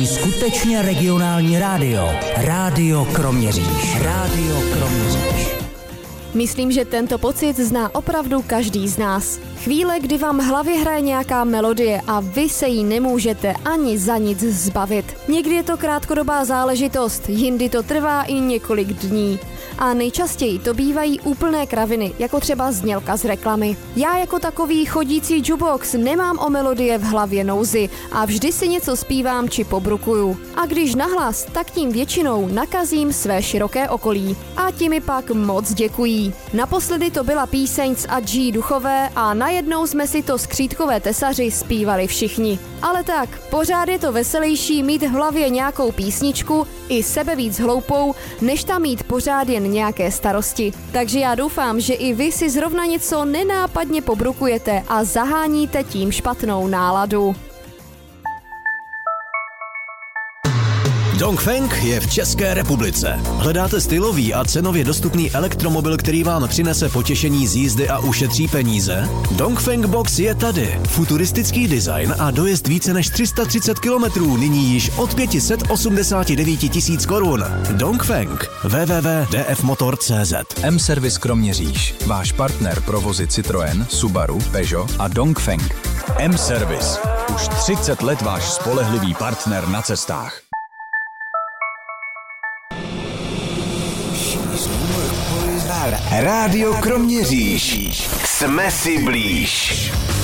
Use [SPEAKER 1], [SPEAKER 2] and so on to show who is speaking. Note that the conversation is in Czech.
[SPEAKER 1] Skutečně regionální rádio. Rádio Kroměříž. Rádio Kroměříž.
[SPEAKER 2] Myslím, že tento pocit zná opravdu každý z nás. Chvíle, kdy vám v hlavě hraje nějaká melodie a vy se jí nemůžete ani za nic zbavit. Někdy je to krátkodobá záležitost, jindy to trvá i několik dní. A nejčastěji to bývají úplné kraviny, jako třeba znělka z reklamy. Já jako takový chodící jukebox nemám o melodie v hlavě nouzi a vždy si něco zpívám či pobrukuju. A když nahlas, tak tím většinou nakazím své široké okolí. A ti mi pak moc děkují. Naposledy to byla píseň z Adží Duchové a najednou jsme si to skřítkové tesaři zpívali všichni. Ale tak, pořád je to veselější mít v hlavě nějakou písničku, i sebe víc hloupou, než tam mít pořád jen nějaké starosti. Takže já doufám, že i vy si zrovna něco nenápadně pobrukujete a zaháníte tím špatnou náladu.
[SPEAKER 3] Dongfeng je v České republice. Hledáte stylový a cenově dostupný elektromobil, který vám přinese potěšení z jízdy a ušetří peníze? Dongfeng Box je tady. Futuristický design a dojezd více než 330 km, nyní již od 589 000 korun. Dongfeng. www.dfmotor.cz.
[SPEAKER 4] M-Service Kroměříž. Váš partner pro vozy Citroën, Subaru, Peugeot a Dongfeng. M-Service. Už 30 let váš spolehlivý partner na cestách.
[SPEAKER 5] Rádio Kroměříž. Jsme si blíž.